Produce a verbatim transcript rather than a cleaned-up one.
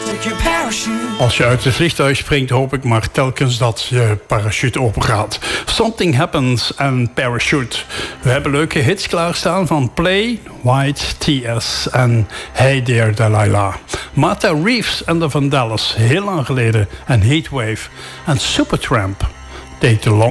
Als je uit het vliegtuig springt, hoop ik maar telkens dat je parachute open gaat. Something Happens en Parachute. We hebben leuke hits klaarstaan van Play, White Tears en Hey There Delilah. Martha Reeves en de Vandellas, heel lang geleden. En Heatwave. En Supertramp, Take the Long